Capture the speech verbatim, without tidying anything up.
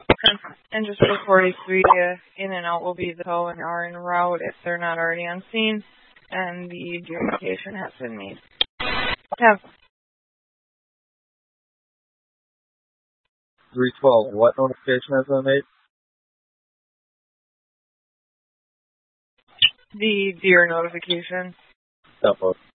And just for forty-three, uh, in and out will be the tow and are en route if they're not already on scene, and the notification has been made. Have three twelve, what notification has been made? the deer notification. Step up.